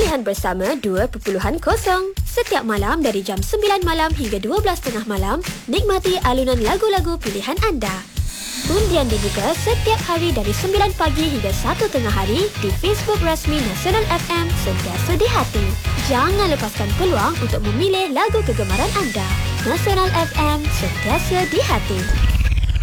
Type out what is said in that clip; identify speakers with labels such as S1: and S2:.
S1: pilihan bersama 2.0. Setiap malam dari jam 9 malam hingga 12.30 malam, nikmati alunan lagu-lagu pilihan anda. Undian dibuka setiap hari dari 9 pagi hingga 1 tengah hari di Facebook rasmi Nasional FM, sentiasa di hati. Jangan lepaskan peluang untuk memilih lagu kegemaran anda. Nasional FM, sentiasa di hati.